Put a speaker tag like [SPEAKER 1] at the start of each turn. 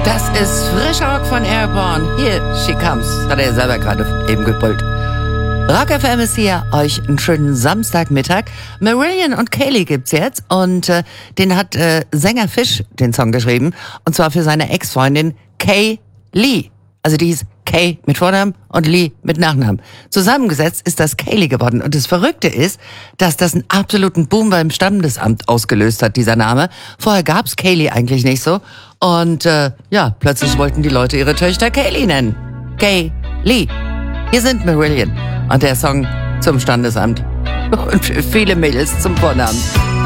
[SPEAKER 1] Das ist frischer Rock von Airborne. Here she comes, hat er selber gerade eben gebrüllt. Rock FM ist hier, euch einen schönen Samstagmittag. Marillion und Kaylee gibt's jetzt und den hat Sänger Fish den Song geschrieben und zwar für seine Ex-Freundin Kay Lee. Also die hieß Kay mit Vornamen und Lee mit Nachnamen. Zusammengesetzt ist das Kaylee geworden. Und das Verrückte ist, dass das einen absoluten Boom beim Standesamt ausgelöst hat, dieser Name. Vorher gab's Kaylee eigentlich nicht so. Und plötzlich wollten die Leute ihre Töchter Kaylee nennen. Kaylee. Hier sind Marillion und der Song zum Standesamt. Und für viele Mädels zum Vornamen.